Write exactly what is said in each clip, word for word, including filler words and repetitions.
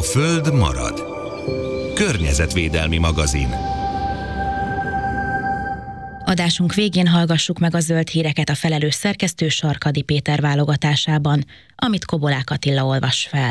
Föld marad. Környezetvédelmi magazin. Adásunk végén hallgassuk meg a zöld híreket a felelős szerkesztő Sarkadi Péter válogatásában, amit Kobolák Attila olvas fel.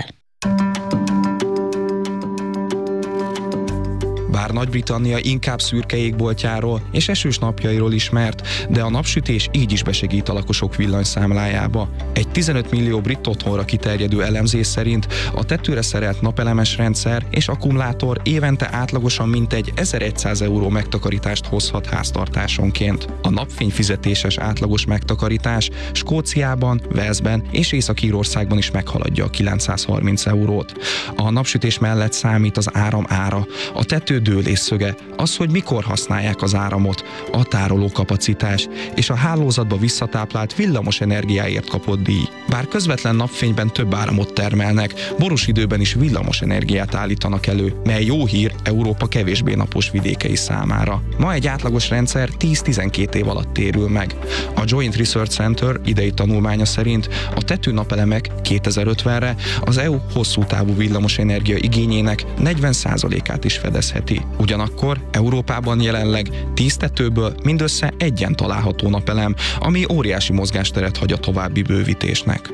Bár Nagy-Britannia inkább szürke égboltjáról és esős napjairól ismert, de a napsütés így is besegít a lakosok villanyszámlájába. Egy tizenöt millió brit otthonra kiterjedő elemzés szerint a tetőre szerelt napelemes rendszer és akkumulátor évente átlagosan mintegy ezerszáz euró megtakarítást hozhat háztartásonként. A napfényfizetéses átlagos megtakarítás Skóciában, Walesben és Észak-Írországban is meghaladja a kilencszázharminc eurót. A napsütés mellett számít az áram ára, a tető dőlésszöge, az, hogy mikor használják az áramot, a tárolókapacitás és a hálózatba visszatáplált villamos energiáért kapott díj. Bár közvetlen napfényben több áramot termelnek, borús időben is villamos energiát állítanak elő, mely jó hír Európa kevésbé napos vidékei számára. Ma egy átlagos rendszer tíz-tizenkét év alatt térül meg. A Joint Research Center idei tanulmánya szerint a tetőnapelemek kétezer-ötvenre az é u hosszú távú villamos energia igényének negyven százalékát is fedezheti. Ugyanakkor Európában jelenleg tíz tetőből mindössze egyen található napelem, ami óriási mozgásteret hagy a további bővítésnek.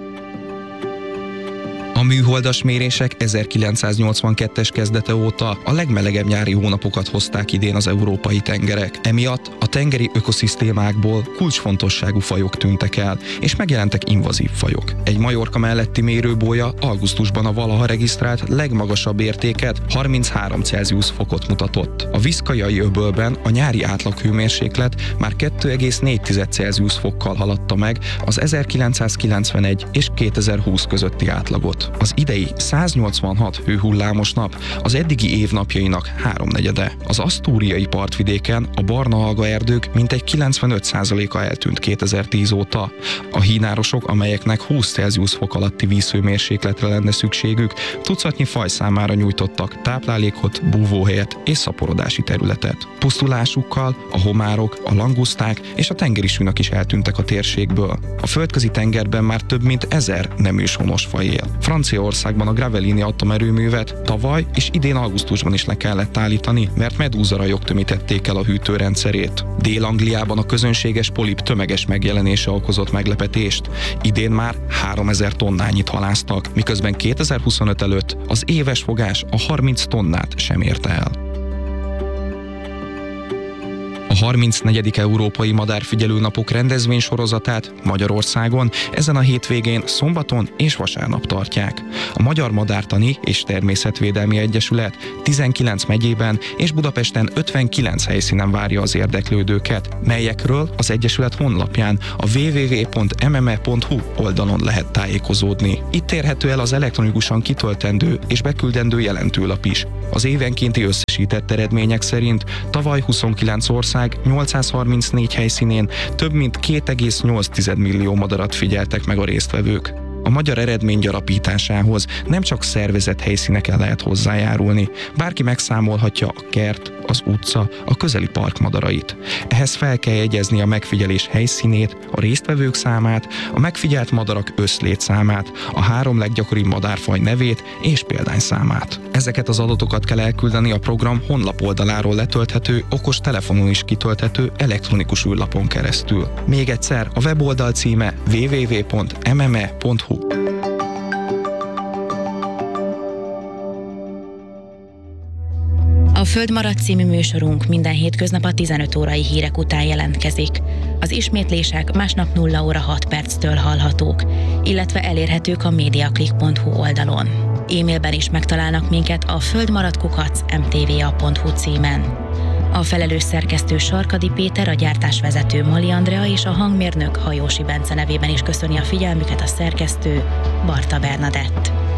A műholdas mérések ezerkilencszáznyolcvankettes kezdete óta a legmelegebb nyári hónapokat hozták idén az európai tengerek. Emiatt a tengeri ökoszisztémákból kulcsfontosságú fajok tűntek el, és megjelentek invazív fajok. Egy Majorka melletti mérőbolya augusztusban a valaha regisztrált legmagasabb értéket, harminchárom Celsius fokot mutatott. A Viszkajai öbölben a nyári átlaghőmérséklet már kettő egész négy Celsius fokkal haladta meg az ezerkilencszázkilencvenegy és kétezer-húsz közötti átlagot. Az idei száznyolcvanhat hőhullámos nap az eddigi évnapjainak háromnegyede. Az asztúriai partvidéken a barna algaerdők mintegy kilencvenöt százaléka eltűnt kétezer-tíz óta. A hínárosok, amelyeknek húsz Celsius fok alatti vízhőmérsékletre lenne szükségük, tucatnyi faj számára nyújtottak táplálékot, búvóhelyet és szaporodási területet. Pusztulásukkal a homárok, a languszták és a tengeri sünök is eltűntek a térségből. A földközi tengerben már több mint ezer nem őshonos faj él. Franciaországban a Gravelines atomerőművet tavaly és idén augusztusban is le kellett állítani, mert medúzarajok tömítették el a hűtőrendszerét. Dél-Angliában a közönséges polip tömeges megjelenése okozott meglepetést. Idén már háromezer tonnányit haláztak, miközben kétezer-huszonöt előtt az éves fogás a harminc tonnát sem érte el. A harmincnegyedik Európai Madárfigyelő Napok rendezvénysorozatát Magyarországon ezen a hétvégén szombaton és vasárnap tartják. A Magyar Madártani és Természetvédelmi Egyesület tizenkilenc megyében és Budapesten ötvenkilenc helyszínen várja az érdeklődőket, melyekről az Egyesület honlapján a double-u double-u double-u pont m m e pont h u oldalon lehet tájékozódni. Itt érhető el az elektronikusan kitöltendő és beküldendő jelentőlap is. Az évenkénti összesített eredmények szerint tavaly huszonkilenc ország nyolcszázharmincnégy helyszínén több mint két egész nyolc millió madarat figyeltek meg a résztvevők. A magyar eredmény gyarapításához nem csak szervezett helyszíneken lehet hozzájárulni, bárki megszámolhatja a kert, az utca, a közeli park madarait. Ehhez fel kell jegyezni a megfigyelés helyszínét, a résztvevők számát, a megfigyelt madarak összlétszámát, a három leggyakoribb madárfaj nevét és példányszámát. Ezeket az adatokat kell elküldeni a program honlapoldaláról letölthető, okos telefonon is kitölthető elektronikus űrlapon keresztül. Még egyszer, a weboldal címe double-u double-u double-u pont m m e pont h u. A Föld marad című műsorunk minden hétköznap a tizenöt órai hírek után jelentkezik. Az ismétlések másnap nulla óra hat perctől hallhatók, illetve elérhetők a mediaclick pont h u oldalon. E-mailben is megtalálnak minket a földmaradkukac m t v a pont h u címen. A felelős szerkesztő Sarkadi Péter, a gyártásvezető Mali Andrea és a hangmérnök Hajósi Bence nevében is köszöni a figyelmüket a szerkesztő Barta Bernadett.